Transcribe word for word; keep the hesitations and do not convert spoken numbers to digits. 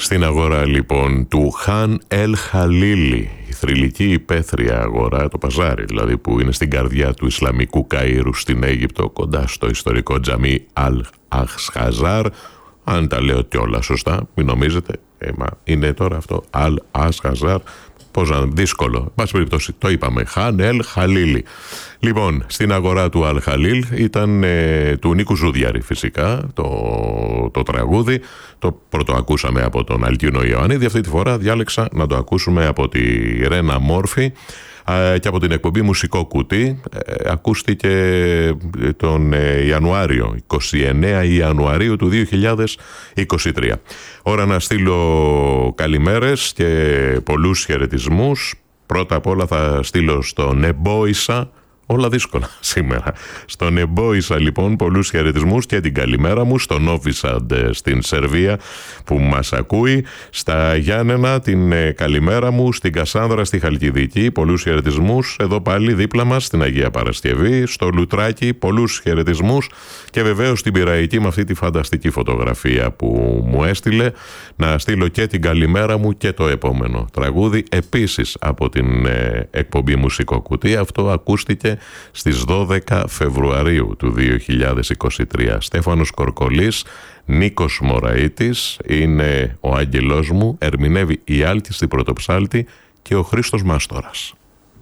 Στην αγορά λοιπόν του Χαν Ελ Χαλίλι, η θρυλική υπαίθρια αγορά, το παζάρι δηλαδή, που είναι στην καρδιά του Ισλαμικού Καΐρου στην Αίγυπτο, κοντά στο ιστορικό τζαμί Αλ Αχσχαζάρ. Αν τα λέω κιόλα σωστά, μην νομίζετε, ε, μα είναι τώρα αυτό Αλ Αχσχαζάρ, πώς να, δύσκολο. Εν πάση περιπτώσει, το είπαμε, Χαν Ελ Χαλίλι. Λοιπόν, στην αγορά του Αλ Χαλίλ ήταν ε, του Νίκου Ζούδιαρη φυσικά το, το τραγούδι. Το πρώτο ακούσαμε από τον Αλκίνο Ιωαννίδη. Αυτή τη φορά διάλεξα να το ακούσουμε από τη Ρένα Μόρφη ε, και από την εκπομπή Μουσικό Κουτί. Ε, ακούστηκε τον ε, Ιανουάριο, είκοσι εννέα Ιανουαρίου του δύο χιλιάδες είκοσι τρία. Ώρα να στείλω καλημέρες και πολλούς χαιρετισμούς. Πρώτα απ' όλα θα στείλω στον Εμπόησα. Όλα δύσκολα σήμερα. Στον Εμπόησα λοιπόν πολλούς χαιρετισμούς και την καλημέρα μου, στον Όφισαντ στην Σερβία που μας ακούει, στα Γιάννενα την καλημέρα μου, στην Κασάνδρα στη Χαλκιδική πολλούς χαιρετισμούς, εδώ πάλι δίπλα μας στην Αγία Παρασκευή, στο Λουτράκι πολλούς χαιρετισμούς και βεβαίως στην Πειραϊκή με αυτή τη φανταστική φωτογραφία που μου έστειλε. Να στείλω και την καλημέρα μου και το επόμενο τραγούδι επίσης από την ε, εκπομπή Μουσικό Κουτί. Αυτό ακούστηκε στις δώδεκα Φεβρουαρίου του δύο χιλιάδες είκοσι τρία. Στέφανος Κορκολής, Νίκος Μωραΐτης είναι ο άγγελός μου, ερμηνεύει η Άλκη στην Πρωτοψάλτη και ο Χρήστος Μάστορας.